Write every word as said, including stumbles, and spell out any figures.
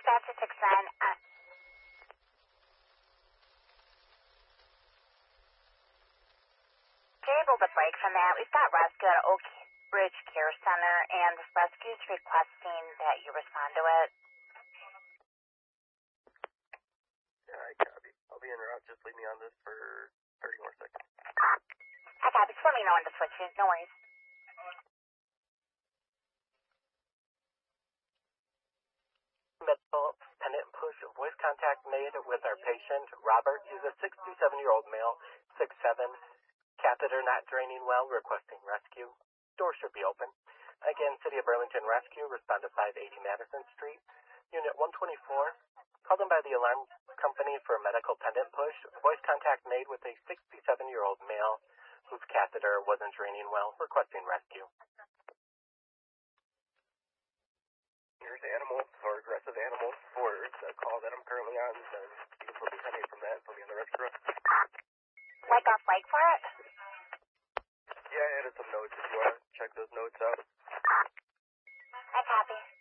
dispatcher six nine. Uh, you're able to break from that. We've got rescue at Oak Ridge Care Center, and rescue's requesting that you respond to it. Yeah, I copy. I'll be en route. Just leave me on this for thirty more seconds. I copy. Just let me know when to switch you. No worries. Medical pendant push voice contact made with our patient. Robert is a sixty-seven-year-old male, six seven, catheter not draining well, requesting rescue. Door should be open. Again, City of Burlington Rescue, respond to five eighty Madison Street. Unit one twenty-four, called in by the alarm company for medical pendant push. Voice contact made with a sixty-seven-year-old male whose catheter wasn't draining well, requesting rescue. Here's animals or aggressive animals for the call that I'm currently on. The students will be coming from that. They'll be on the rescue room. Like off Lake for it? Yeah, I added some notes if you want to check those notes out. I copy.